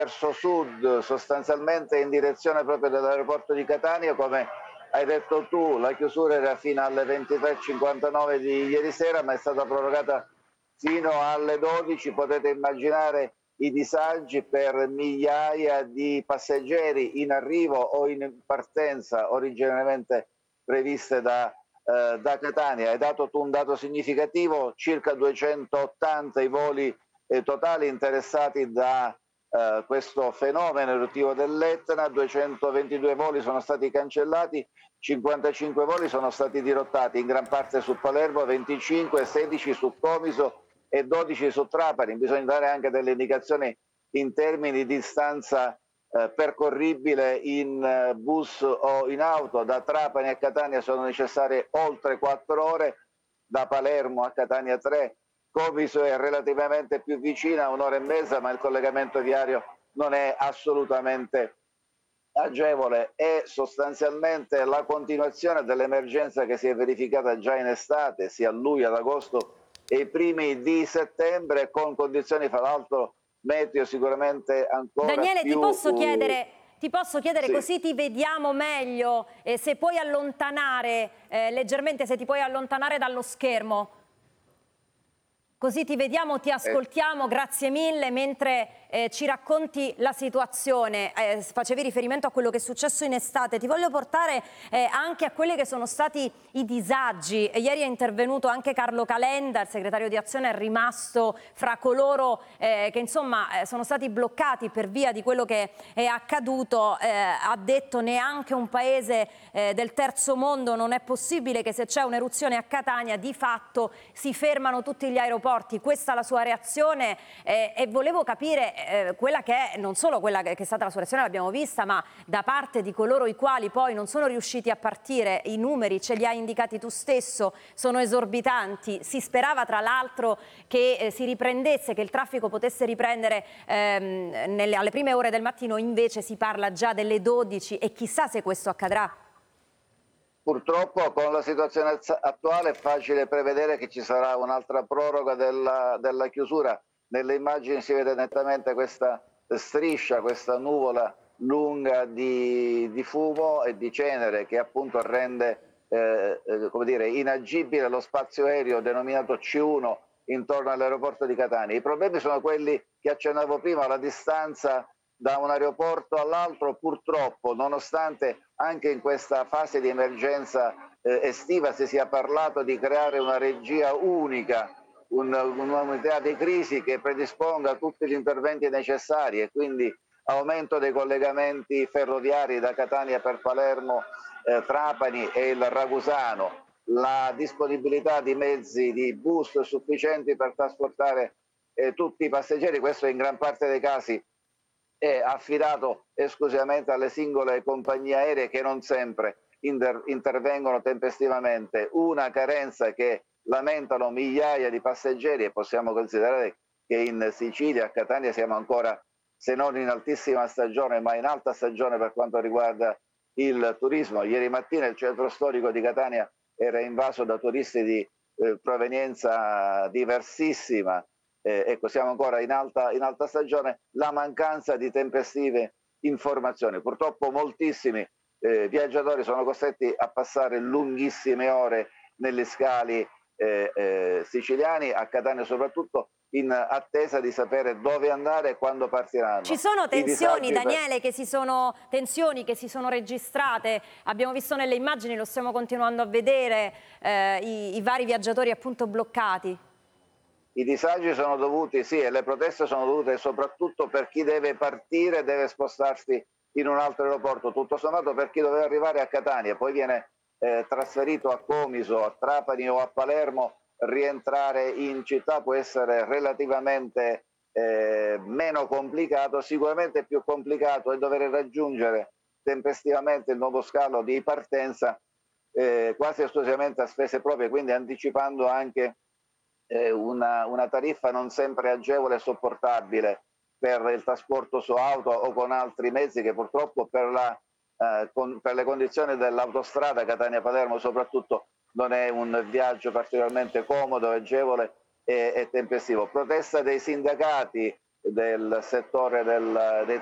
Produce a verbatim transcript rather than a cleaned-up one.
verso sud, sostanzialmente in direzione proprio dell'aeroporto di Catania. Come hai detto tu, la chiusura era fino alle ventitré e cinquantanove di ieri sera, ma è stata prorogata fino alle dodici. Potete immaginare i disagi per migliaia di passeggeri in arrivo o in partenza originariamente previste da, eh, da Catania. Hai dato tu un dato significativo: circa duecentottanta i voli eh, totali interessati da eh, questo fenomeno eruttivo dell'Etna. duecentoventidue voli sono stati cancellati, cinquantacinque voli sono stati dirottati, in gran parte su Palermo, venticinque, sedici su Comiso e dodici su Trapani. Bisogna dare anche delle indicazioni in termini di distanza eh, percorribile in eh, bus o in auto. Da Trapani a Catania sono necessarie oltre quattro ore, da Palermo a Catania tre, Comiso è relativamente più vicina, un'ora e mezza, ma il collegamento viario non è assolutamente agevole. È sostanzialmente la continuazione dell'emergenza che si è verificata già in estate, sia a luglio, ad agosto e i primi di settembre, con condizioni fra l'altro meteo sicuramente ancora Daniele, più... ti posso uh, chiedere, ti posso chiedere sì. così ti vediamo meglio, eh, se puoi allontanare eh, leggermente, se ti puoi allontanare dallo schermo. Così ti vediamo, ti ascoltiamo, grazie mille, mentre eh, ci racconti la situazione. Eh, facevi riferimento a quello che è successo in estate. Ti voglio portare eh, anche a quelli che sono stati i disagi. E ieri è intervenuto anche Carlo Calenda, il segretario di Azione, è rimasto fra coloro eh, che insomma eh, sono stati bloccati per via di quello che è accaduto. Eh, ha detto: neanche un paese eh, del terzo mondo, non è possibile che se c'è un'eruzione a Catania di fatto si fermano tutti gli aeroporti. Questa è la sua reazione eh, e volevo capire eh, quella che è, non solo quella che è stata la sua reazione, l'abbiamo vista, ma da parte di coloro i quali poi non sono riusciti a partire. I numeri ce li hai indicati tu stesso, sono esorbitanti. Si sperava tra l'altro che eh, si riprendesse, che il traffico potesse riprendere ehm, nelle, alle prime ore del mattino, invece si parla già delle dodici e chissà se questo accadrà. Purtroppo con la situazione attuale è facile prevedere che ci sarà un'altra proroga della, della chiusura. Nelle immagini si vede nettamente questa striscia, questa nuvola lunga di, di fumo e di cenere che appunto rende eh, eh, come dire, inagibile lo spazio aereo denominato C uno intorno all'aeroporto di Catania. I problemi sono quelli che accennavo prima: la distanza da un aeroporto all'altro. Purtroppo, nonostante anche in questa fase di emergenza eh, estiva si sia parlato di creare una regia unica, un, un'unità di crisi che predisponga tutti gli interventi necessari, e quindi aumento dei collegamenti ferroviari da Catania per Palermo, eh, Trapani e il Ragusano, la disponibilità di mezzi, di bus sufficienti per trasportare eh, tutti i passeggeri. Questo in gran parte dei casi è affidato esclusivamente alle singole compagnie aeree, che non sempre inter intervengono tempestivamente. Una carenza che lamentano migliaia di passeggeri, e possiamo considerare che in Sicilia, a Catania, siamo ancora, se non in altissima stagione, ma in alta stagione per quanto riguarda il turismo. Ieri mattina il centro storico di Catania era invaso da turisti di eh, provenienza diversissima. Eh, ecco, siamo ancora in alta, in alta stagione. La mancanza di tempestive informazioni. Purtroppo moltissimi eh, viaggiatori sono costretti a passare lunghissime ore negli scali eh, eh, siciliani, a Catania soprattutto, in attesa di sapere dove andare e quando partiranno. Ci sono tensioni, disagi, Daniele, che si sono, tensioni che si sono registrate, abbiamo visto nelle immagini, lo stiamo continuando a vedere, eh, i, i vari viaggiatori appunto bloccati. I disagi sono dovuti, sì, e le proteste sono dovute soprattutto per chi deve partire e deve spostarsi in un altro aeroporto. Tutto sommato, per chi doveva arrivare a Catania, poi viene eh, trasferito a Comiso, a Trapani o a Palermo, rientrare in città può essere relativamente eh, meno complicato. Sicuramente più complicato è dover raggiungere tempestivamente il nuovo scalo di partenza eh, quasi esclusivamente a spese proprie, quindi anticipando anche Una, una tariffa non sempre agevole e sopportabile per il trasporto su auto o con altri mezzi, che purtroppo per, la, eh, con, per le condizioni dell'autostrada Catania-Palermo soprattutto non è un viaggio particolarmente comodo, agevole e, e tempestivo. Protesta dei sindacati del settore del, dei